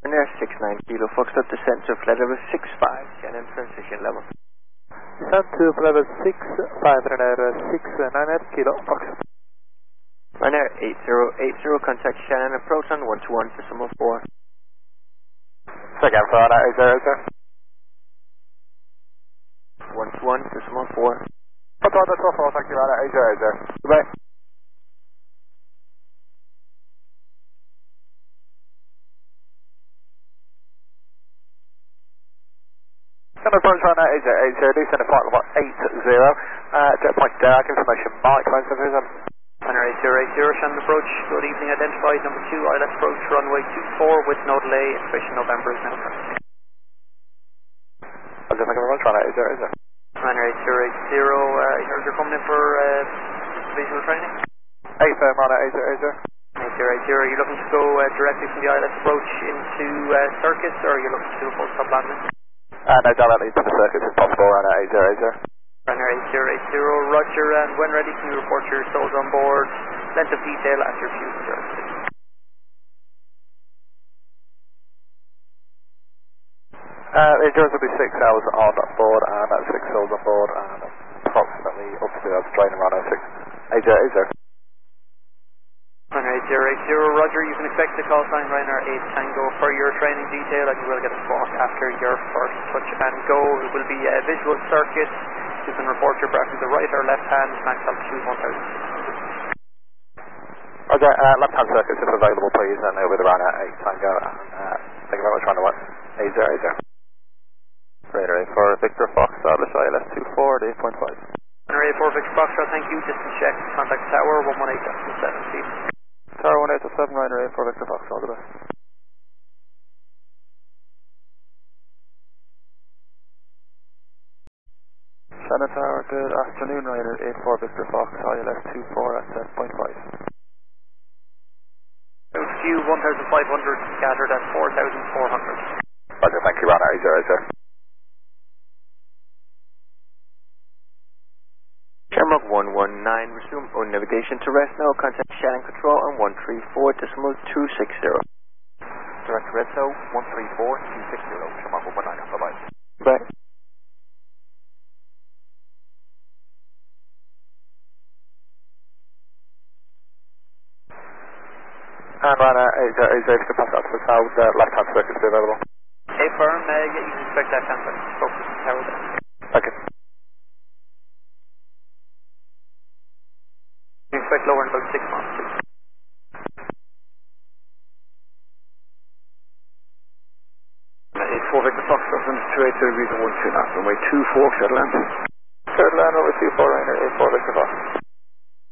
Ryanair 69 Kilo Foxtrot, descent to flight level 65, Shannon transition level. Descent to flight level 65, Ryanair 69 Kilo Foxtrot. Ryanair 8080, contact Shannon, approach on 121.4. Second for Ryanair 8080. 121.4. Contact 4, thank you, Ryanair 8080. Goodbye. Can approach Ryanair 8080, descend to flight level 80, jet point Derek, information Mike, line 737. Ryanair 8080, Shannon approach, good evening, identified number 2, ILS approach, runway 24 with no delay, information November is now correct. Thank you very much, Ryanair 8080. Ryanair 8080, I heard you're coming in for visual training? 8 firm, Ryanair 8080. 8080, are you looking to go directly from the ILS approach into Circus, or are you looking to do a full stop landing? No, directly to the circuit if possible, Ryanair 8080. Ryanair 8080, roger, and when ready can you report your souls on board, length of detail at your fuel service. The endurance will be 6 hours on board and 6 souls on board and approximately up to 2 hours training around 8080. Ryanair 8080, roger, you can expect the call sign Ryanair 8 Tango for your training detail, and you will get a spot after your first touch and go. It will be a visual circuit. You can report your breath with the right or left hand, max altitude 1,600. Roger, left hand circuits if available please, and with Ryanair 8 Tango, and thank you very much, Ryanair 8080. Radar 8 Victor Fox, ILS 24 at 8.5. Ryanair 8 Victor Fox, thank you, distance check, contact tower 118.7 feet. Tower 187, Ryanair 8 Victor Fox, all the best. Shannon Tower, good afternoon, Ryanair 8 Victor Fox, ILS 24 at 10.5. View 1,500, gathered at 4,400. Roger, thank you, Ryanair 8080. Shamrock 119, resume on navigation to rest now, contact Shannon Control on 134.260. Direct to rest now, 134.260, Shamrock 119, bye-bye. Bye. And Ryanair 8080, if you can pass out to the tower, the left hand circuit is available. Hey firm, yeah, you can expect that hand focus the tower there. Thank you. You expect lower in about 6 months, please. 8 Victor Fox, reference 280 degrees and 1 2 knots, runway 24, Shuttle land. Shuttle land, runway 24, Ryanair 8 Victor Fox.